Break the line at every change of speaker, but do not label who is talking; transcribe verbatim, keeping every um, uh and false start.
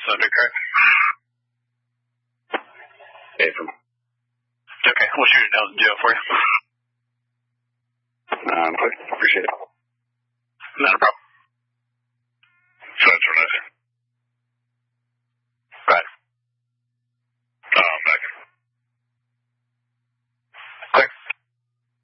subject, right?
Okay, from...
Okay, we'll shoot it down in jail for you.
Um, appreciate it.
Not a problem.